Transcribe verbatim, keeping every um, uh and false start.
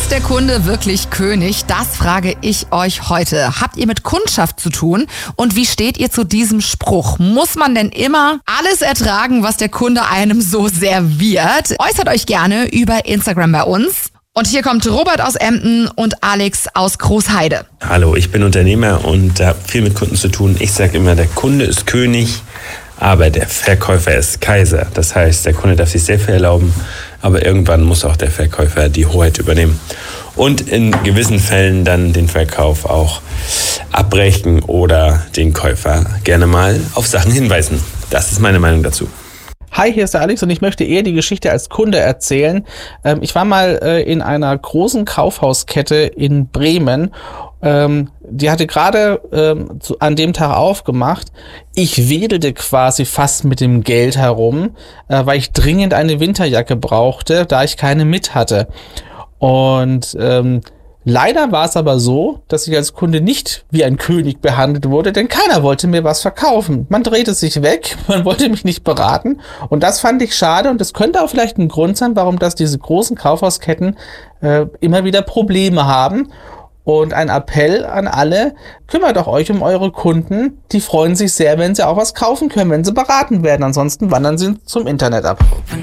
Ist der Kunde wirklich König? Das frage ich euch heute. Habt ihr mit Kundschaft zu tun? Und wie steht ihr zu diesem Spruch? Muss man denn immer alles ertragen, was der Kunde einem so serviert? Äußert euch gerne über Instagram bei uns. Und hier kommt Robert aus Emden und Alex aus Großheide. Hallo, ich bin Unternehmer und habe viel mit Kunden zu tun. Ich sage immer, der Kunde ist König, aber der Verkäufer ist Kaiser. Das heißt, der Kunde darf sich sehr viel erlauben, aber irgendwann muss auch der Verkäufer die Hoheit übernehmen. Und in gewissen Fällen dann den Verkauf auch abbrechen oder den Käufer gerne mal auf Sachen hinweisen. Das ist meine Meinung dazu. Hi, hier ist der Alex und ich möchte eher die Geschichte als Kunde erzählen. Ähm, ich war mal äh, in einer großen Kaufhauskette in Bremen. Ähm, die hatte gerade ähm, zu, an dem Tag aufgemacht. Ich wedelte quasi fast mit dem Geld herum, äh, weil ich dringend eine Winterjacke brauchte, da ich keine mit hatte. Und ähm, leider war es aber so, dass ich als Kunde nicht wie ein König behandelt wurde, denn keiner wollte mir was verkaufen. Man drehte sich weg, man wollte mich nicht beraten und das fand ich schade und das könnte auch vielleicht ein Grund sein, warum das diese großen Kaufhausketten äh, immer wieder Probleme haben. Und ein Appell an alle, kümmert auch euch um eure Kunden, die freuen sich sehr, wenn sie auch was kaufen können, wenn sie beraten werden, ansonsten wandern sie zum Internet ab.